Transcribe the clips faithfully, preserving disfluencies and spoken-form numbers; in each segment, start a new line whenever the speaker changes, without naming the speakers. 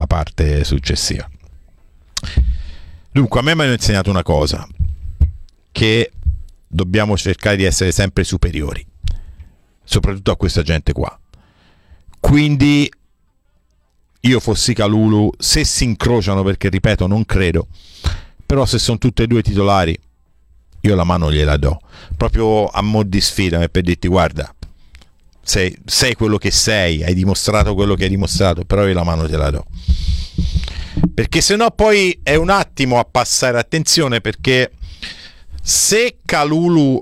parte successiva. Dunque, a me mi hanno insegnato una cosa, che dobbiamo cercare di essere sempre superiori, soprattutto a questa gente qua. Quindi io fossi Kalulu, se si incrociano, perché ripeto non credo, però se sono tutte e due titolari io la mano gliela do, proprio a mo' di sfida, per dirti guarda, sei, sei quello che sei, hai dimostrato quello che hai dimostrato, però io la mano te la do, perché sennò poi è un attimo a passare attenzione, perché se Kalulu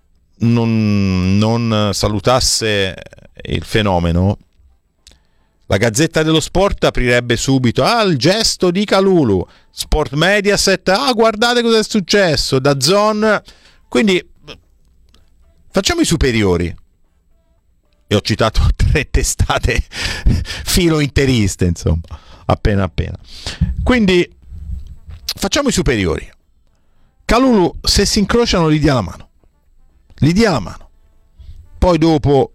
non, non salutasse il fenomeno, la Gazzetta dello Sport aprirebbe subito: ah, il gesto di Kalulu, Sport Mediaset, ah, guardate cosa è successo, DAZN. Quindi facciamo i superiori, e ho citato tre testate filo interiste, insomma, appena appena. Quindi facciamo i superiori. Kalulu, se si incrociano, gli dia la mano, gli dia la mano, poi dopo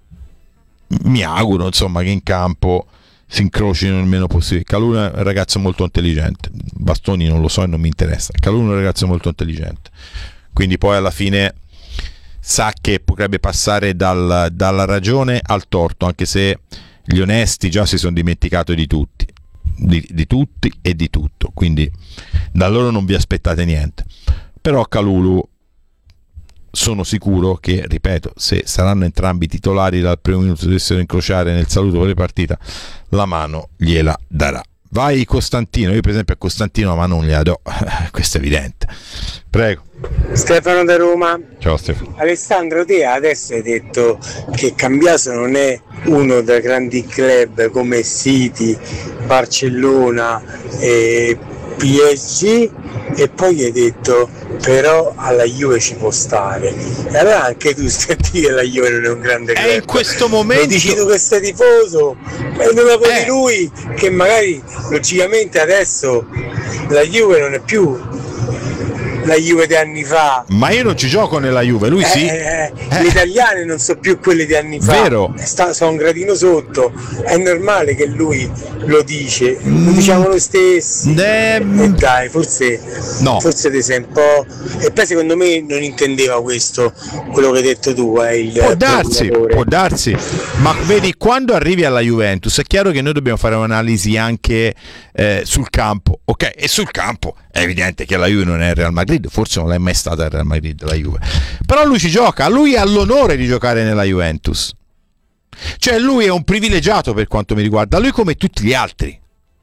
mi auguro, insomma, che in campo si incrocino il meno possibile. Kalulu è un ragazzo molto intelligente, Bastoni non lo so e non mi interessa. Kalulu è un ragazzo molto intelligente, quindi poi alla fine sa che potrebbe passare dal, dalla ragione al torto, anche se gli onesti già si sono dimenticati di tutti, di, di tutti e di tutto, quindi da loro non vi aspettate niente. Però Kalulu, sono sicuro che, ripeto, se saranno entrambi titolari dal primo minuto, dovessero incrociare nel saluto per partita, la mano gliela darà. Vai Costantino, io per esempio a Costantino la mano non gliela do, questo è evidente. Prego.
Stefano da Roma.
Ciao Stefano.
Alessandro, te adesso hai detto che Cambiaso non è uno dei grandi club come City, Barcellona e P S G, e poi hai detto però alla Juve ci può stare, e allora anche tu stai a dire che la Juve non è un grande club.
È in questo momento,
lo dici tu che sei tifoso, e non dopo
eh.
di lui che magari logicamente adesso la Juve non è più la Juve di anni fa.
Ma io non ci gioco nella Juve, lui
eh,
sì.
Eh,
eh.
Le italiane non sono più quelle di anni fa.
Vero.
Sta, sono un gradino sotto. È normale che lui lo dice. Lo diciamo lo stesso.
De...
E dai, forse,
no.
forse te sei un po'. E poi secondo me non intendeva questo, quello che hai detto tu. Eh, il
può darsi, può darsi. Ma vedi, quando arrivi alla Juventus è chiaro che noi dobbiamo fare un'analisi anche eh, sul campo. Ok, e sul campo è evidente che la Juve non è il Real Madrid, forse non l'è mai stata il Real Madrid la Juve, però lui ci gioca, lui ha l'onore di giocare nella Juventus, cioè lui è un privilegiato per quanto mi riguarda, lui come tutti gli altri,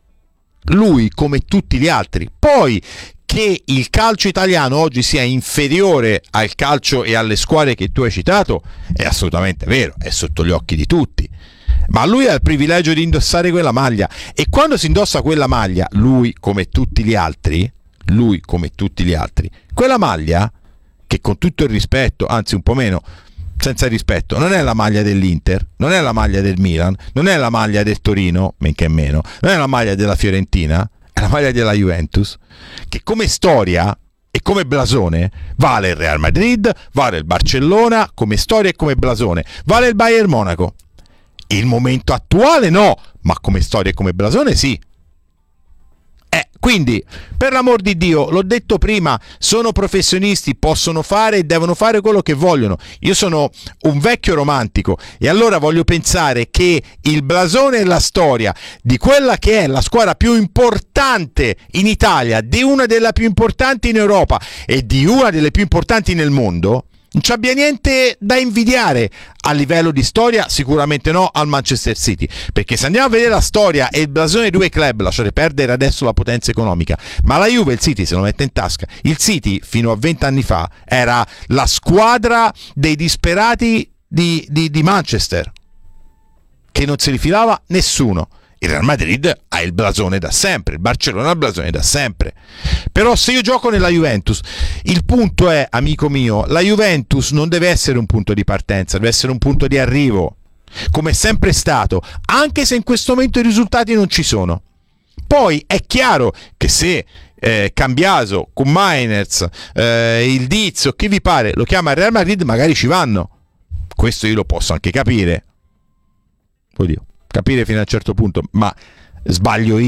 lui come tutti gli altri. Poi che il calcio italiano oggi sia inferiore al calcio e alle squadre che tu hai citato è assolutamente vero, è sotto gli occhi di tutti, ma lui ha il privilegio di indossare quella maglia, e quando si indossa quella maglia, lui come tutti gli altri, lui come tutti gli altri, quella maglia, che con tutto il rispetto, anzi un po' meno, senza rispetto, non è la maglia dell'Inter, non è la maglia del Milan, non è la maglia del Torino, men che meno, non è la maglia della Fiorentina, è la maglia della Juventus, che come storia e come blasone vale il Real Madrid, vale il Barcellona, come storia e come blasone vale il Bayern Monaco. Il momento attuale no, ma come storia e come blasone sì. Eh, quindi, per l'amor di Dio, l'ho detto prima, sono professionisti, possono fare e devono fare quello che vogliono. Io sono un vecchio romantico e allora voglio pensare che il blasone e la storia di quella che è la squadra più importante in Italia, di una delle più importanti in Europa e di una delle più importanti nel mondo, non ci abbia niente da invidiare a livello di storia, sicuramente no al Manchester City, perché se andiamo a vedere la storia e il blasone dei due club, lasciate perdere adesso la potenza economica, ma la Juve il City se lo mette in tasca. Il City fino a vent'anni fa era la squadra dei disperati di, di, di Manchester, che non si rifilava nessuno. Il Real Madrid ha il blasone da sempre, il Barcellona ha il blasone da sempre. Però se io gioco nella Juventus, il punto è, amico mio, la Juventus non deve essere un punto di partenza, deve essere un punto di arrivo, come è sempre stato, anche se in questo momento i risultati non ci sono. Poi è chiaro che se eh, Cambiaso, con Mainers, eh, il Dizio, chi vi pare, lo chiama il Real Madrid, magari ci vanno. Questo io lo posso anche capire. Oddio. Capire fino a un certo punto, ma sbaglio io?